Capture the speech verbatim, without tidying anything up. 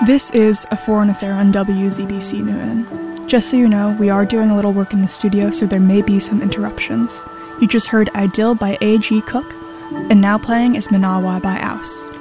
This is A Foreign Affair on W Z B C Newton. Just so you know, we are doing a little work in the studio, so there may be some interruptions. You just heard Idyll by A G Cook, and now playing is Manawa by Aus.